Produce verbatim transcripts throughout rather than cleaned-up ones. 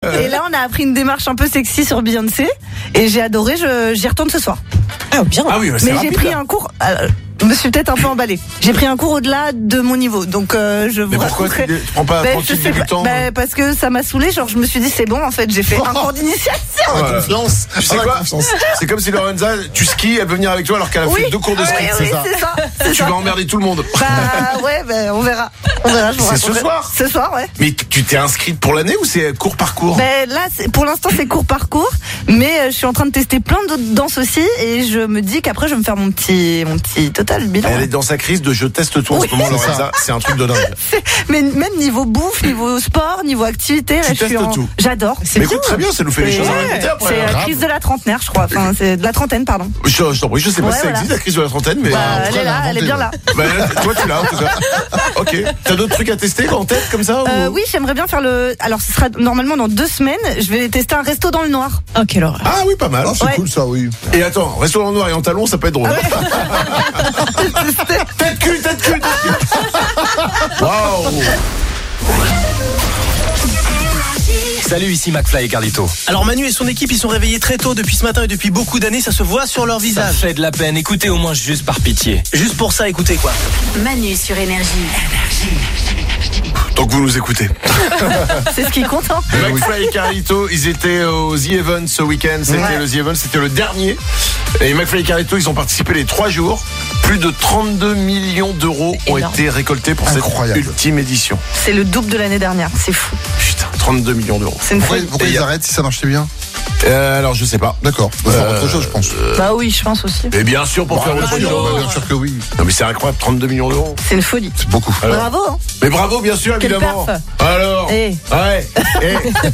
Et là, on a appris une démarche un peu sexy sur Beyoncé. Et j'ai adoré, je, j'y retourne ce soir. Ah, bien. Ah oui, bah, c'est Mais rapide, j'ai pris là. un cours. euh, je me suis peut-être un peu emballée. J'ai pris un cours au-delà de mon niveau. Donc, euh, je vous Mais pourquoi raconterai. tu, tu prends pas Ben, tranquille je sais pas. débutant Ben, parce que ça m'a saoulé. Genre, je me suis dit, c'est bon, en fait, j'ai fait un cours d'initiation. Voilà. Confiance. Tu sais Ah, la quoi confiance. C'est comme si Lorenza, tu skis, elle veut venir avec toi alors qu'elle a Oui. fait deux cours de ski. Oui, c'est oui, ça. c'est ça. C'est Tu ça. vas emmerder tout le monde. Bah, ouais, ben, on verra. On verra, je vous C'est ce raconterai. soir Ce soir, ouais. Mais tu t'es inscrite pour l'année ou c'est cours par cours? Ben là, c'est- pour l'instant, c'est cours par cours, mais euh, je suis en train de tester plein d'autres danses aussi, et je me dis qu'après, je vais me faire mon petit, mon petit total bilan. Elle est dans sa crise de je teste tout en Oui, ce moment, c'est Lorenza. ça. C'est un truc de dingue. C'est- Mais même niveau bouffe, niveau sport, niveau activité, là, Tu je suis testes en... tout. J'adore. Mais écoute, très bien, ça nous fait les C'est- choses à ouais, répéter après. C'est la grave. crise de la trentenaire, je crois. Enfin, c'est de la trentaine, pardon. Je, je t'en prie, je sais pas Ouais, si ça voilà. existe, la crise de la trentaine, mais. Bah, euh, elle vrai, est là, elle a elle est bien là. inventé, bah, toi, tu l'as, en tout cas. Ok. T'as d'autres trucs à tester en tête, comme ça Euh, ou... oui, j'aimerais bien faire le. Alors, ce sera normalement dans deux semaines. Je vais tester un resto dans le noir. Oh, quelle horreur. Ah oui, pas mal. Ah, c'est Ouais. cool ça, oui. Et attends, restaurant noir et en talons, ça peut être drôle. Tête cul, tête cul, tête cul. Waouh. Salut, ici McFly et Carlito. Alors Manu et son équipe, ils sont réveillés très tôt depuis ce matin et depuis beaucoup d'années, ça se voit sur leur Ça visage. fait de la peine, écoutez au moins juste par pitié. Juste pour ça, écoutez quoi. Manu sur Énergie. Donc vous nous écoutez. C'est ce qui est content. McFly et Carlito, ils étaient au The Event ce week-end. C'était Ouais. le The Event, c'était le dernier. Et McFly et Carlito, ils ont participé les trois jours. Plus de trente-deux millions d'euros ont Énorme. été récoltés pour Incroyable. cette ultime édition. C'est le double de l'année dernière. C'est fou. Putain, trente-deux millions d'euros. C'est une Pourquoi, folie. pourquoi Et ils y a- arrêtent si ça marchait bien? Euh, alors je sais pas. D'accord. On va faire autre chose, je pense. Bah oui, je pense aussi. Mais bien sûr pour faire autre chose. Bah, bien sûr que oui. Non mais c'est incroyable, trente-deux millions d'euros. C'est une folie. C'est beaucoup. Alors, Bravo. Hein. Mais bravo bien sûr Quelle évidemment. perf. Alors. Eh. Ouais. Eh.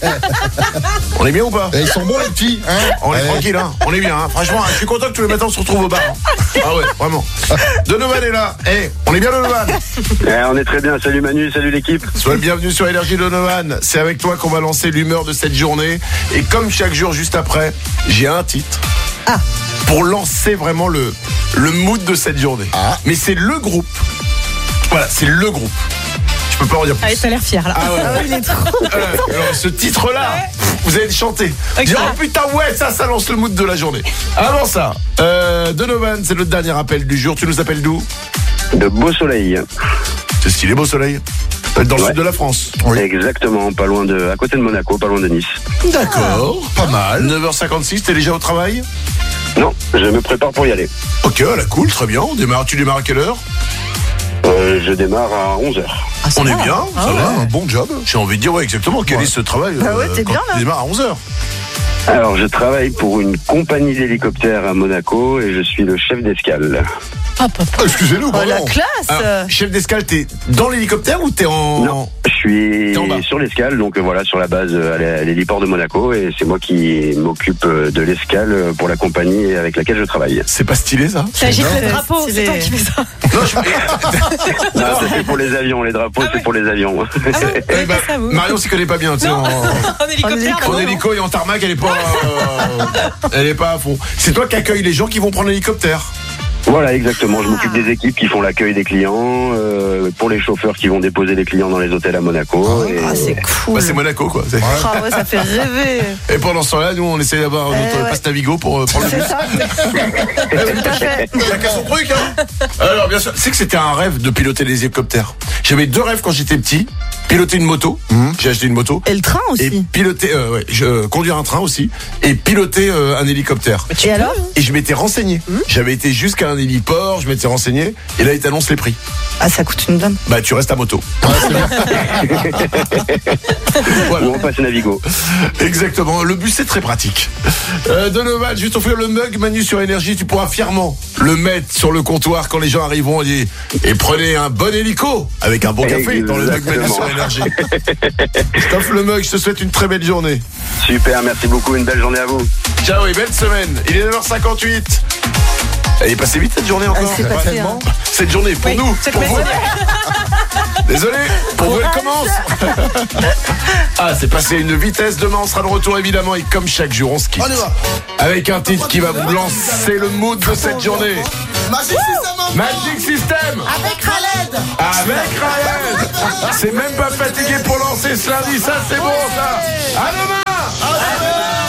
On est bien ou pas? Et ils sont bons les petits, hein? On est Ouais. tranquille, hein. On est bien, hein. Franchement, je suis content que tous les matins on se retrouve au bar. hein. Ah ouais, vraiment. Donovan est là. Eh, on est bien Donovan. Eh, on est très bien, salut Manu, salut l'équipe. Sois le bienvenu sur Énergie Donovan. C'est avec toi qu'on va lancer l'humeur de cette journée. Et comme chaque jour juste après, j'ai un titre. Ah. Pour lancer vraiment le, le mood de cette journée. Ah. Mais c'est le groupe. Voilà, c'est le groupe. Je peux pas en dire plus. Allez, t'as l'air fier là. Ah ouais. Ah ouais, il est trop. Euh, alors, ce titre-là, vous allez le chanter. Ok. Dire, oh putain, ouais, ça, ça lance le mood de la journée. Avant ça, euh, Donovan, c'est le dernier appel du jour. Tu nous appelles d'où? De beau soleil. C'est stylé, beau soleil. Dans le Ouais. sud de la France. Oui. Exactement, pas loin de, à côté de Monaco, pas loin de Nice. D'accord, pas mal. neuf heures cinquante-six, t'es déjà au travail? Non, je me prépare pour y aller. Ok, là, cool, très bien. On démarre. Tu démarres à quelle heure? Euh, je démarre à onze heures. Ah, ça On va. est bien, ça Ah, va. un bon job. J'ai envie de dire, ouais, exactement. Quel Ouais. est ce travail Bah ouais, t'es quand bien, là. tu démarres à onze heures? Alors, je travaille pour une compagnie d'hélicoptères à Monaco et je suis le chef d'escale. Hop, hop. Ah, excusez-nous, Oh, la pardon. classe. Alors, chef d'escale, t'es dans l'hélicoptère ou t'es en... Non, je suis T'es en bas. sur l'escale, donc euh, voilà, sur la base euh, à l'hé- à l'héliport de Monaco et c'est moi qui m'occupe euh, de l'escale euh, pour la compagnie avec laquelle je travaille. C'est pas stylé, ça? Ça agite énorme. le drapeau, C'est c'est toi des- qui fais ça. Non, je... Non, ça, c'est pour les avions, les drapeaux, c'est pour les avions. Ah ouais, Eh ben, ça vous. Marion s'y connaît pas bien, tu sais, en, En hélicoptère, en non, non. hélico et en tarmac, elle est pas, euh, elle est pas à fond. C'est toi qui accueille les gens qui vont prendre l'hélicoptère. Voilà, exactement. Je m'occupe des équipes qui font l'accueil des clients, euh, pour les chauffeurs qui vont déposer les clients dans les hôtels à Monaco. et- Ah, c'est cool. Bah, c'est Monaco, quoi. C'est- Ah ouais, ça fait rêver. Et pendant ce temps-là, nous, on essaie d'avoir notre ouais. passe Navigo pour euh, prendre le C'est bus. ça. Tout à fait. Chacun son truc, hein. Alors, bien sûr, c'est que c'était un rêve de piloter des hélicoptères. J'avais deux rêves quand j'étais petit. Piloter une moto. J'ai acheté une moto. Et le train Et aussi. piloter, euh, ouais, je, conduire un train aussi. Et piloter euh, un hélicoptère. Et alors? Et je m'étais renseigné. J'avais été jusqu'à un héliport, je m'étais renseigné. Et là, ils t'annoncent les prix. Ah, ça coûte une blinde. Bah, tu restes à moto. Voilà. Ou on passe Navigo. Exactement. Le bus, c'est très pratique. Euh, Donovan, juste offrir le mug Manu sur Énergie. Tu pourras fièrement le mettre sur le comptoir quand les gens arriveront et, et prenez un bon hélico avec un bon café dans le mug Manu sur Énergie. Je t'offre le mug. Je te souhaite une très belle journée. Super, merci beaucoup, une belle journée à vous. Ciao et belle semaine. Il est neuf heures cinquante-huit. Elle est passée vite cette journée encore. Ah, c'est Ouais. passé, hein. Cette journée pour Oui, nous, cette pour vous. journée. Désolé, pour vous elle commence. Ah, c'est passé à une vitesse. Demain on sera de retour évidemment et comme chaque jour on se quitte On y va. avec un titre qui va vous lancer le mood de cette journée. Magic System en Magic System avec Khaled. avec Ryan. C'est même pas fatigué pour lancer ce lundi, ça c'est bon ça. À demain.